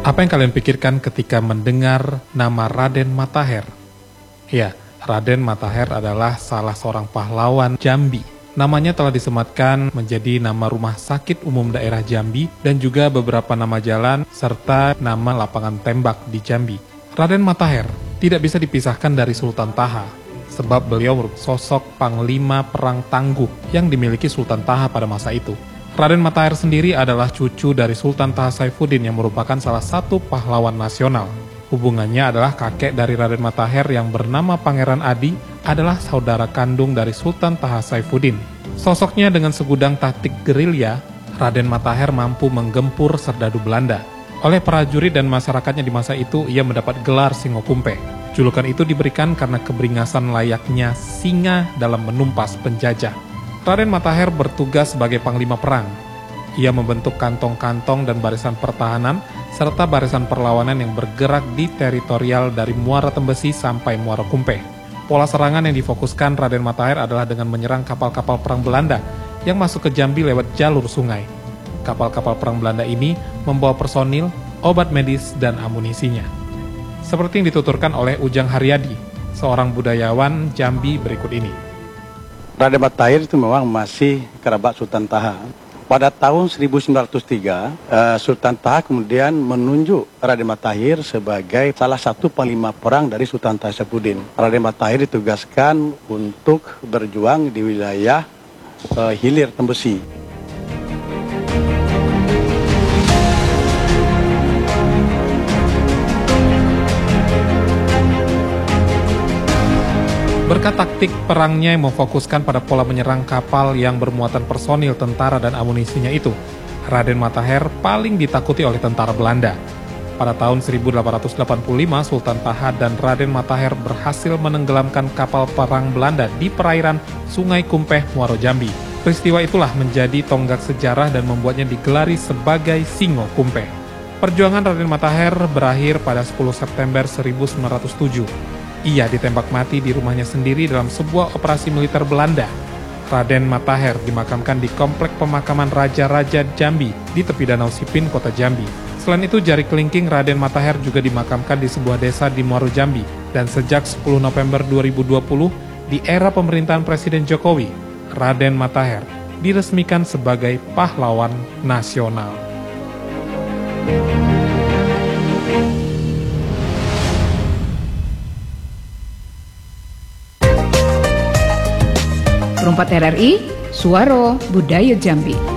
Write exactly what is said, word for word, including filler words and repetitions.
Apa yang kalian pikirkan ketika mendengar nama Raden Matahir? Ya, Raden Matahir adalah salah seorang pahlawan Jambi. Namanya telah disematkan menjadi nama rumah sakit umum daerah Jambi dan juga beberapa nama jalan serta nama lapangan tembak di Jambi. Raden Matahir tidak bisa dipisahkan dari Sultan Taha, sebab beliau merupakan sosok panglima perang tangguh yang dimiliki Sultan Taha pada masa itu. Raden Matahir sendiri adalah cucu dari Sultan Taha Saifuddin yang merupakan salah satu pahlawan nasional. Hubungannya adalah kakek dari Raden Matahir yang bernama Pangeran Adi adalah saudara kandung dari Sultan Taha Saifuddin. Sosoknya dengan segudang taktik gerilya, Raden Matahir mampu menggempur serdadu Belanda. Oleh prajurit dan masyarakatnya di masa itu, ia mendapat gelar Singokumpe. Julukan itu diberikan karena keberingasan layaknya singa dalam menumpas penjajah. Raden Matahir bertugas sebagai panglima perang. Ia membentuk kantong-kantong dan barisan pertahanan, serta barisan perlawanan yang bergerak di teritorial dari Muara Tembesi sampai Muara Kumpe. Pola serangan yang difokuskan Raden Matahir adalah dengan menyerang kapal-kapal perang Belanda yang masuk ke Jambi lewat jalur sungai. Kapal-kapal perang Belanda ini membawa personil, obat medis, dan amunisinya. Seperti yang dituturkan oleh Ujang Haryadi, seorang budayawan Jambi berikut ini. Raden Matahir itu memang masih kerabat Sultan Taha. Pada tahun seribu sembilan ratus tiga, uh, Sultan Taha kemudian menunjuk Raden Matahir sebagai salah satu panglima perang dari Sultan Taha Saifuddin. Raden Matahir ditugaskan untuk berjuang di wilayah uh, hilir Tembesi. Berkat taktik perangnya yang memfokuskan pada pola menyerang kapal yang bermuatan personil, tentara, dan amunisinya itu, Raden Matahir paling ditakuti oleh tentara Belanda. Pada tahun seribu delapan ratus delapan puluh lima, Sultan Taha dan Raden Matahir berhasil menenggelamkan kapal perang Belanda di perairan Sungai Kumpeh, Muaro Jambi. Peristiwa itulah menjadi tonggak sejarah dan membuatnya digelari sebagai Singo Kumpeh. Perjuangan Raden Matahir berakhir pada sepuluh September seribu sembilan ratus tujuh. Ia ditembak mati di rumahnya sendiri dalam sebuah operasi militer Belanda. Raden Matahir dimakamkan di Komplek Pemakaman Raja-Raja Jambi di tepi Danau Sipin, Kota Jambi. Selain itu, jari kelingking Raden Matahir juga dimakamkan di sebuah desa di Muaro Jambi. Dan sejak sepuluh November dua ribu dua puluh, di era pemerintahan Presiden Jokowi, Raden Matahir diresmikan sebagai pahlawan nasional. Perempat R R I, Suara Budaya Jambi.